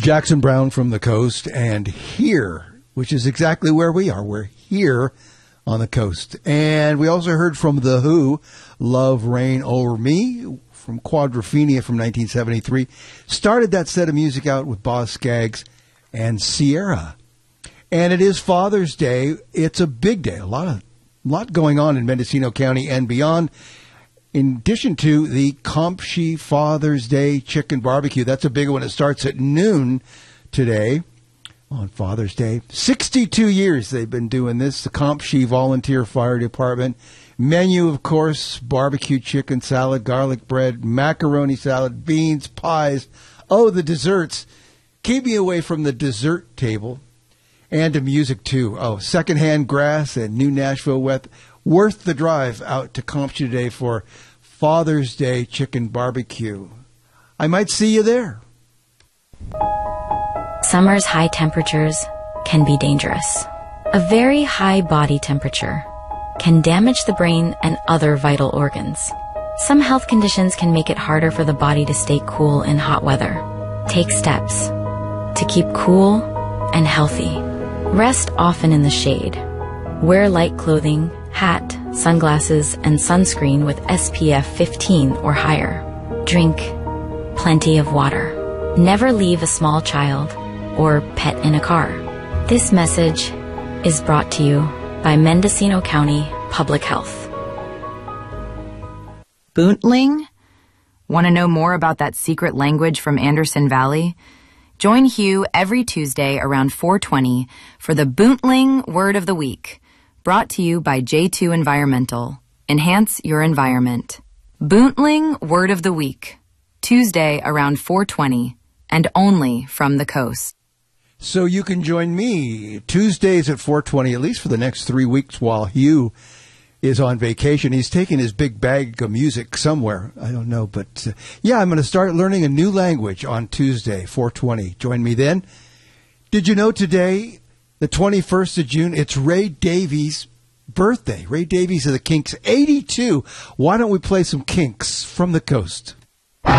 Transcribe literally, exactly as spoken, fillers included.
Jackson Browne from the coast, and Here, which is exactly where we are. We're here on the coast. And we also heard from The Who, Love Reign Over Me, from Quadrophenia from nineteen seventy-three. Started that set of music out with Boz Scaggs and Sierra. And it is Father's Day. It's a big day. A lot of lot going on in Mendocino County and beyond. In addition to the Compshe Father's Day Chicken Barbecue. That's a big one. It starts at noon today on Father's Day. sixty-two years they've been doing this. The Compshe Volunteer Fire Department. Menu, of course, barbecue chicken salad, garlic bread, macaroni salad, beans, pies. Oh, the desserts. Keep me away from the dessert table. And the music, too. Oh, Secondhand Grass and New Nashville Wet. Worth the drive out to Compshe today for Father's Day Chicken Barbecue. I might see you there. Summer's high temperatures can be dangerous. A very high body temperature can damage the brain and other vital organs. Some health conditions can make it harder for the body to stay cool in hot weather. Take steps to keep cool and healthy. Rest often in the shade. Wear light clothing, hat, sunglasses, and sunscreen with S P F fifteen or higher. Drink plenty of water. Never leave a small child or pet in a car. This message is brought to you by Mendocino County Public Health. Boontling? Want to know more about that secret language from Anderson Valley? Join Hugh every Tuesday around four twenty for the Boontling Word of the Week, brought to you by J two Environmental. Enhance your environment. Boontling Word of the Week, Tuesday around four twenty, and only from the coast. So you can join me Tuesdays at four twenty, at least for the next three weeks while Hugh is on vacation. He's taking his big bag of music somewhere. I don't know, but uh, yeah, I'm going to start learning a new language on Tuesday, four twenty. Join me then. Did you know today, the twenty-first of June, it's Ray Davies' birthday. Ray Davies of the Kinks, eighty-two. Why don't we play some Kinks from the coast?